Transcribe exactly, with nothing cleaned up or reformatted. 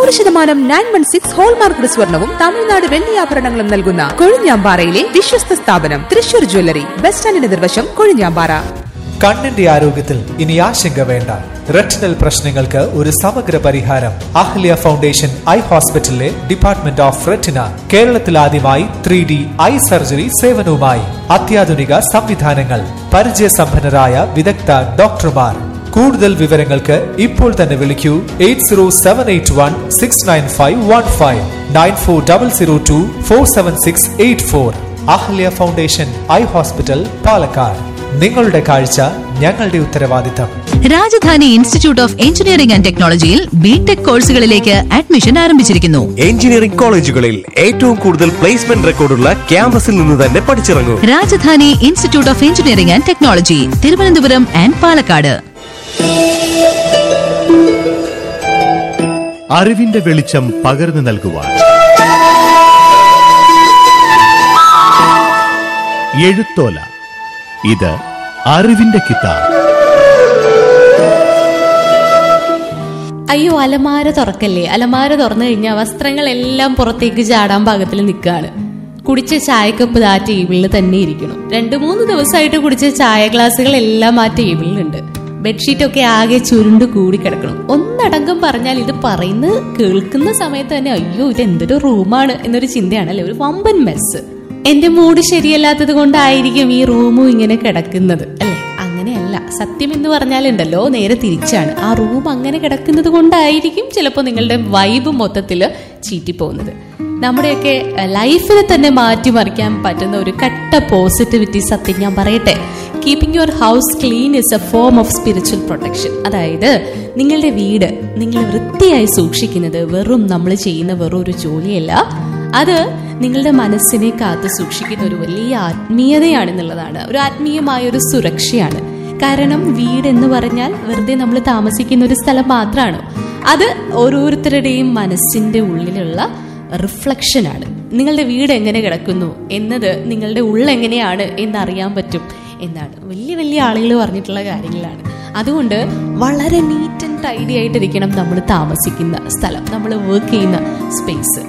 നൂറ് ശതമാനം nine one six hallmark സ്വർണവും തമിഴ്നാട് വെള്ളിയാഭരണങ്ങളും നൽകുന്ന കൊഴിഞ്ഞാമ്പാറയിലെ വിശ്വസ്ത സ്ഥാപനം തൃശൂർ ജ്വല്ലറി, ബസ് സ്റ്റാൻഡിന് എതിർവശം, കൊഴിഞ്ഞാമ്പാറ. കണ്ണിന്റെ ആരോഗ്യത്തിൽ ഇനി ആശങ്ക വേണ്ട. റെറ്റിനൽ പ്രശ്നങ്ങൾക്ക് ഒരു സമഗ്ര പരിഹാരം. അഹ്ല്യ ഫൗണ്ടേഷൻ ഐ ഹോസ്പിറ്റലിലെ ഡിപ്പാർട്ട്മെന്റ് ഓഫ് റെറ്റിന കേരളത്തിൽ ആദ്യമായി ത്രീ ഡി ഐ സർജറി സേവനവുമായി. അത്യാധുനിക സംവിധാനങ്ങൾ, പരിചയസമ്പന്നരായ വിദഗ്ധ ഡോക്ടർമാർ. കൂടുതൽ വിവരങ്ങൾക്ക് ഇപ്പോൾ തന്നെ വിളിക്കൂ eight zero seven eight one six nine five one five nine four double zero to four seven six eight four. Ahalia foundation eye hospital, Palakkad. നിങ്ങളുടെ കാഴ്ച ഞങ്ങളുടെ ഉത്തരവാദിത്തം. Rajdhani institute of engineering and ടെക്നോളജിയിൽ ബിടെക് കോഴ്സുകളിലേക്ക് അഡ്മിഷൻ ആരംഭിച്ചിരിക്കുന്നു. എഞ്ചിനീയറിംഗ് കോളേജുകളിൽ ഏറ്റവും കൂടുതൽ പ്ലേസ്മെന്റ് റെക്കോർഡുള്ള ക്യാമ്പസിൽ നിന്ന് തന്നെ പഠിച്ചിറങ്ങും. Rajdhani institute of engineering and technology, Thiruvananthapuram and Palakkad. അറിവിന്റെ വെളിച്ചം പകർന്നു നൽകുവാൻ എഴുത്തോല. ഇത് അറിവിന്റെ കിതാബ്. അയ്യോ, അലമാര തുറക്കല്ലേ. അലമാര തുറന്നു കഴിഞ്ഞാൽ വസ്ത്രങ്ങളെല്ലാം പുറത്തേക്ക് ചാടാൻ പാകത്തിൽ നിൽക്കുകയാണ്. കുടിച്ച ചായക്കപ്പ് ആ ടേബിളിൽ തന്നെ ഇരിക്കണം. രണ്ടു മൂന്ന് ദിവസമായിട്ട് കുടിച്ച ചായ ഗ്ലാസുകളെല്ലാം ആ ടേബിളിലുണ്ട്. ബെഡ്ഷീറ്റൊക്കെ ആകെ ചുരുണ്ട് കൂടി കിടക്കണം. ഒന്നടങ്കം പറഞ്ഞാൽ ഇത് പറയുന്നത് കേൾക്കുന്ന സമയത്ത് തന്നെ അയ്യോ ഇത് എന്തൊരു റൂമാണ് എന്നൊരു ചിന്തയാണല്ലേ, ഒരു വമ്പൻ മെസ്സ്. എന്റെ മൂഡ് ശരിയല്ലാത്തത് കൊണ്ടായിരിക്കും ഈ റൂമും ഇങ്ങനെ കിടക്കുന്നത് അല്ലെ? അങ്ങനെയല്ല, സത്യം എന്ന് പറഞ്ഞാലുണ്ടല്ലോ നേരെ തിരിച്ചാണ്. ആ റൂം അങ്ങനെ കിടക്കുന്നത് കൊണ്ടായിരിക്കും ചിലപ്പോൾ നിങ്ങളുടെ വൈബ് മൊത്തത്തില് ചീറ്റിപ്പോകുന്നത്. നമ്മുടെയൊക്കെ ലൈഫിനെ തന്നെ മാറ്റിമറിക്കാൻ പറ്റുന്ന ഒരു കട്ട പോസിറ്റിവിറ്റി സത്യം ഞാൻ പറയട്ടെ. Keeping your house clean is A form of spiritual protection. അതായത് നിങ്ങളുടെ വീട് നിങ്ങൾ വൃത്തിയായി സൂക്ഷിക്കുന്നത് വെറും നമ്മൾ ചെയ്യുന്ന വെറും ഒരു ജോലിയല്ല, അത് നിങ്ങളുടെ മനസ്സിനെ കാത്തു സൂക്ഷിക്കുന്ന ഒരു വലിയ ആത്മീയതയാണെന്നുള്ളതാണ്, ഒരു ആത്മീയമായ ഒരു സുരക്ഷയാണ്. കാരണം വീട് എന്ന് പറഞ്ഞാൽ വെറുതെ നമ്മൾ താമസിക്കുന്ന ഒരു സ്ഥലം മാത്രമാണോ? അത് ഓരോരുത്തരുടെയും മനസ്സിന്റെ ഉള്ളിലുള്ള റിഫ്ലക്ഷനാണ്. നിങ്ങളുടെ വീട് എങ്ങനെ കിടക്കുന്നു എന്നത് നിങ്ങളുടെ ഉള്ളെങ്ങനെയാണ് എന്നറിയാൻ പറ്റും എന്നാണ് വലിയ വലിയ ആളുകൾ പറഞ്ഞിട്ടുള്ള കാര്യങ്ങളാണ്. അതുകൊണ്ട് വളരെ നീറ്റ് ആൻഡ് ടൈഡി ആയിട്ടിരിക്കണം നമ്മൾ താമസിക്കുന്ന സ്ഥലം, നമ്മൾ വർക്ക് ചെയ്യുന്ന സ്പേസ്.